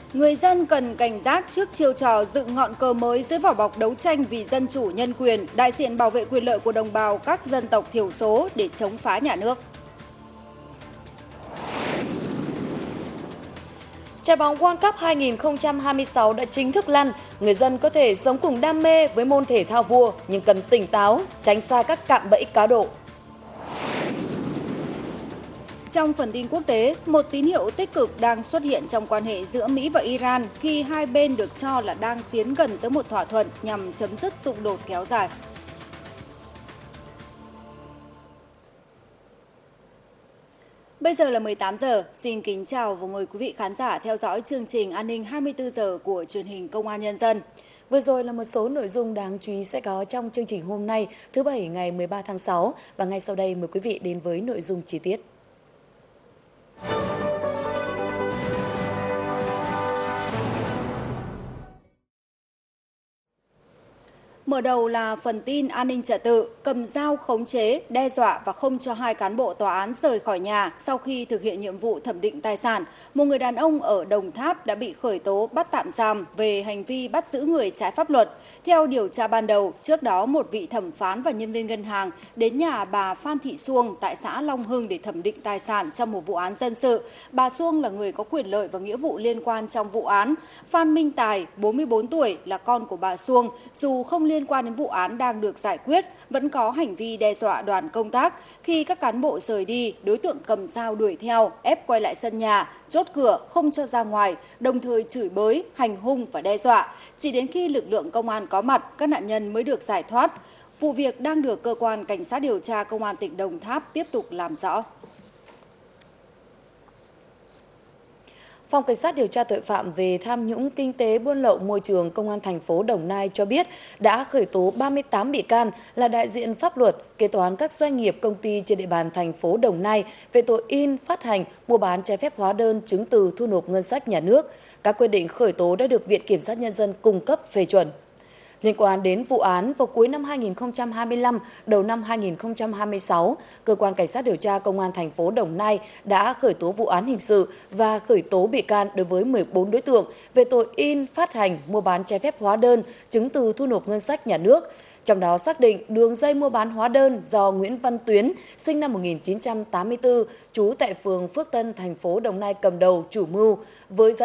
Người dân cần cảnh giác trước chiêu trò dựng ngọn cờ mới dưới vỏ bọc đấu tranh vì dân chủ nhân quyền, đại diện bảo vệ quyền lợi của đồng bào các dân tộc thiểu số để chống phá nhà nước. Trái bóng World Cup 2026 đã chính thức lăn, người dân có thể sống cùng đam mê với môn thể thao vua nhưng cần tỉnh táo, tránh xa các cạm bẫy cá độ. Trong phần tin quốc tế, một tín hiệu tích cực đang xuất hiện trong quan hệ giữa Mỹ và Iran khi hai bên được cho là đang tiến gần tới một thỏa thuận nhằm chấm dứt xung đột kéo dài. Bây giờ là 18 giờ, xin kính chào và mời quý vị khán giả theo dõi chương trình An ninh 24 giờ của truyền hình Công an Nhân dân. Vừa rồi là một số nội dung đáng chú ý sẽ có trong chương trình hôm nay, thứ Bảy ngày 13 tháng 6. Và ngay sau đây mời quý vị đến với nội dung chi tiết. Mở đầu là phần tin an ninh trật tự, cầm dao khống chế, đe dọa và không cho hai cán bộ tòa án rời khỏi nhà sau khi thực hiện nhiệm vụ thẩm định tài sản. Một người đàn ông ở Đồng Tháp đã bị khởi tố bắt tạm giam về hành vi bắt giữ người trái pháp luật. Theo điều tra ban đầu, trước đó một vị thẩm phán và nhân viên ngân hàng đến nhà bà Phan Thị Xuông tại xã Long Hưng để thẩm định tài sản trong một vụ án dân sự. Bà Xuông là người có quyền lợi và nghĩa vụ liên quan trong vụ án. Phan Minh Tài, 44 tuổi, là con của bà Xuông, dù không liên quan đến vụ án đang được giải quyết, vẫn có hành vi đe dọa đoàn công tác. Khi các cán bộ rời đi, đối tượng cầm dao đuổi theo, ép quay lại sân nhà, chốt cửa không cho ra ngoài, đồng thời chửi bới, hành hung và đe dọa. Chỉ đến khi lực lượng công an có mặt, các nạn nhân mới được giải thoát. Vụ việc đang được cơ quan cảnh sát điều tra công an tỉnh Đồng Tháp tiếp tục làm rõ. Phòng Cảnh sát điều tra tội phạm về tham nhũng kinh tế buôn lậu môi trường Công an thành phố Đồng Nai cho biết đã khởi tố 38 bị can là đại diện pháp luật, kế toán các doanh nghiệp công ty trên địa bàn thành phố Đồng Nai về tội in, phát hành, mua bán trái phép hóa đơn, chứng từ thu nộp ngân sách nhà nước. Các quyết định khởi tố đã được Viện Kiểm sát Nhân dân cung cấp phê chuẩn. Liên quan đến vụ án, vào cuối năm 2025, đầu năm 2026, Cơ quan Cảnh sát điều tra Công an thành phố Đồng Nai đã khởi tố vụ án hình sự và khởi tố bị can đối với 14 đối tượng về tội in, phát hành, mua bán trái phép hóa đơn, chứng từ thu nộp ngân sách nhà nước. Trong đó xác định đường dây mua bán hóa đơn do Nguyễn Văn Tuyến, sinh năm 1984, trú tại phường Phước Tân, thành phố Đồng Nai cầm đầu chủ mưu, với giá